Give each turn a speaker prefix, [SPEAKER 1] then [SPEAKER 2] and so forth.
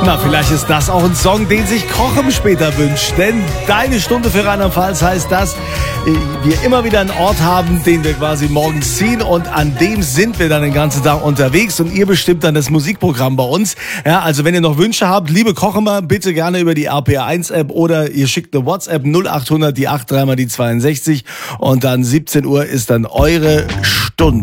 [SPEAKER 1] Na, vielleicht ist das auch ein Song, den sich Kochen später wünscht. Denn deine Stunde für Rheinland-Pfalz heißt, dass wir immer wieder einen Ort haben, den wir quasi morgens ziehen. Und an dem sind wir dann den ganzen Tag unterwegs. Und ihr bestimmt dann das Musikprogramm bei uns. Ja, also wenn ihr noch Wünsche habt, liebe Kochemer, bitte gerne über die RPR1-App oder ihr schickt eine WhatsApp 0800 die 83 mal die 62. Und dann 17 Uhr ist dann eure Stunde.